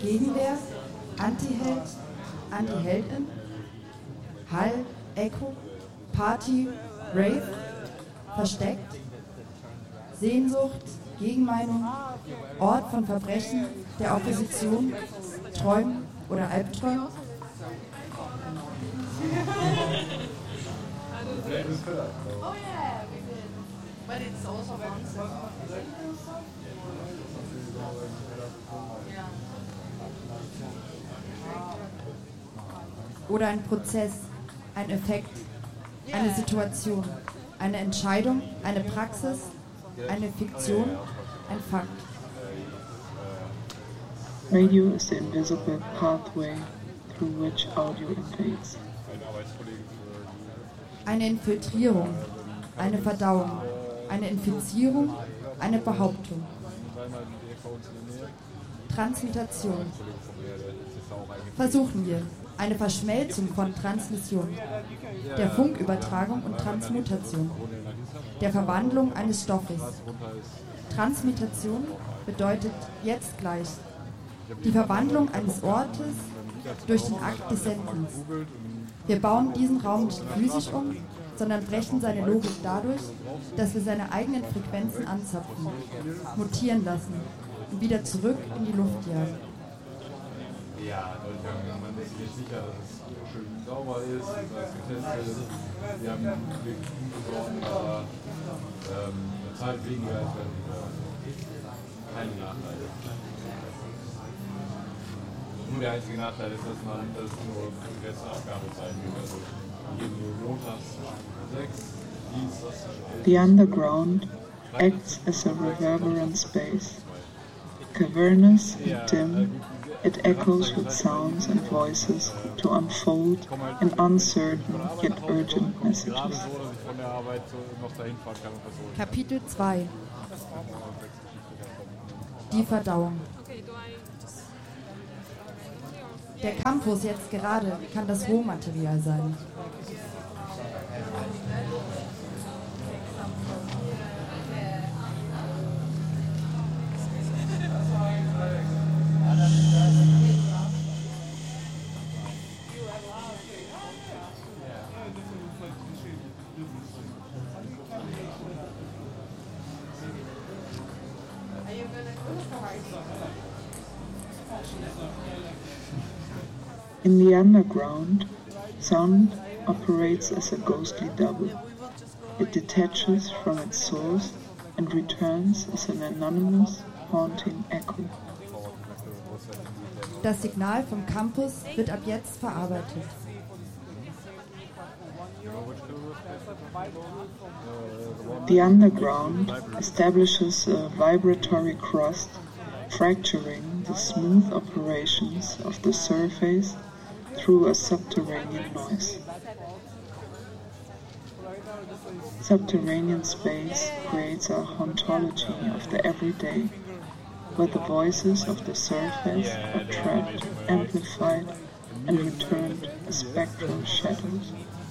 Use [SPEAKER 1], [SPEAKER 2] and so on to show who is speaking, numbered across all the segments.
[SPEAKER 1] Gegenwehr, Antiheld, Antiheldin, Hall, Echo, Party, Rave, versteckt, Sehnsucht, Gegenmeinung, Ort von Verbrechen, der Opposition, Träumen oder Albträumen?
[SPEAKER 2] Oh yeah, we did. But it's also one
[SPEAKER 1] Oder ein Prozess, ein Effekt, eine Situation, eine Entscheidung, eine Praxis, eine Fiktion, ein Fakt.
[SPEAKER 3] Radio is the invisible pathway through which audio invades.
[SPEAKER 1] Eine Infiltrierung, eine Verdauung, eine Infizierung, eine Behauptung. Transmutation. Versuchen wir. Eine Verschmelzung von Transmission, der Funkübertragung und Transmutation, der Verwandlung eines Stoffes. Transmutation bedeutet jetzt gleich die Verwandlung eines Ortes durch den Akt des Sendens. Wir bauen diesen Raum nicht physisch um, sondern brechen seine Logik dadurch, dass wir seine eigenen Frequenzen anzapfen, mutieren lassen und wieder zurück in die Luft jagen.
[SPEAKER 4] Ja, man ist sich sicher, dass es schön sauber ist, dass es getestet ist. Wir haben wirklich umgebaut, aber eine Zeit weniger ist keine Nachteile. Nur der einzige Nachteil ist, dass man das nur begrenzte Abgabezeiten gibt. Also jeden Montags 6, Dienstags.
[SPEAKER 3] The underground acts as a reverberant space. Cavernous and dim, it echoes with sounds and voices to unfold in uncertain yet urgent messages.
[SPEAKER 1] Kapitel 2. Die Verdauung. Der Campus jetzt gerade kann das Rohmaterial sein.
[SPEAKER 3] In the underground, sound operates as a ghostly double. It detaches from its source and returns as an anonymous, haunting echo.
[SPEAKER 1] Das Signal vom Campus wird ab jetzt verarbeitet.
[SPEAKER 3] The underground establishes a vibratory crust, fracturing the smooth operations of the surface through a subterranean noise. Subterranean space creates a hauntology of the everyday, where the voices of the surface are trapped, amplified, and returned as spectral shadows.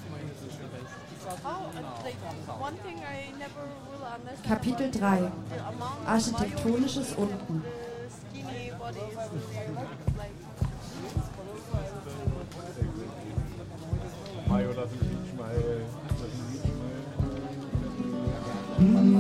[SPEAKER 1] Kapitel 3. Architektonisches Unten.
[SPEAKER 4] Mayo, lass mich mal.